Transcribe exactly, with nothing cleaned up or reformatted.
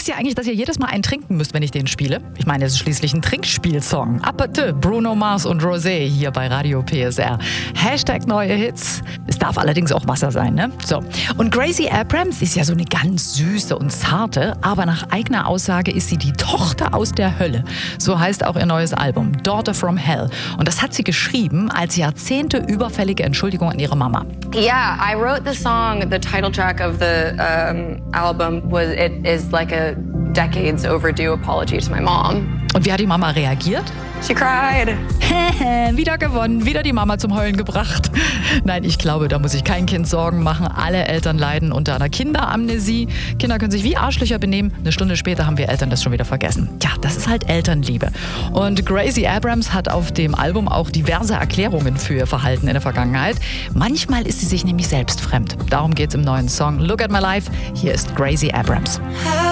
Wisst ihr eigentlich, dass ihr jedes Mal einen trinken müsst, wenn ich den spiele? Ich meine, es ist schließlich ein Trinkspielsong. Apete, Bruno Mars und Rosé hier bei Radio P S R. Hashtag neue Hits. Es darf allerdings auch Wasser sein, ne? So. Und Gracie Abrams ist ja so eine ganz süße und zarte, aber nach eigener Aussage ist sie die Tochter aus der Hölle. So heißt auch ihr neues Album, Daughter from Hell. Und das hat sie geschrieben als Jahrzehnte überfällige Entschuldigung an ihre Mama. Yeah, I wrote the song, the title track of the um, album was, it is like a decades overdue apology to my mom. Und wie hat die Mama reagiert? She cried. Wieder gewonnen, wieder die Mama zum Heulen gebracht. Nein, ich glaube, da muss sich kein Kind Sorgen machen. Alle Eltern leiden unter einer Kinderamnesie. Kinder können sich wie Arschlöcher benehmen. Eine Stunde später haben wir Eltern das schon wieder vergessen. Tja, das ist halt Elternliebe. Und Gracie Abrams hat auf dem Album auch diverse Erklärungen für ihr Verhalten in der Vergangenheit. Manchmal ist sie sich nämlich selbst fremd. Darum geht's im neuen Song Look at My Life. Hier ist Gracie Abrams.